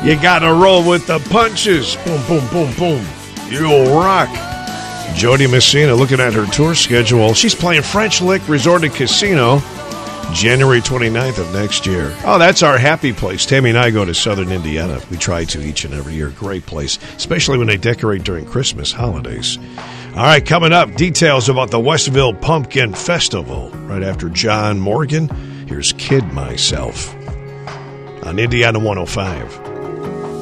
You gotta roll with the punches. Boom, boom, boom, boom. You'll rock. Jody Messina looking at her tour schedule. She's playing French Lick Resort and Casino January 29th of next year. Oh, that's our happy place. Tammy and I go to Southern Indiana. We try to each and every year. Great place, especially when they decorate during Christmas holidays. All right, coming up, details about the Westville Pumpkin Festival. Right after John Morgan, here's Kid Myself on Indiana 105.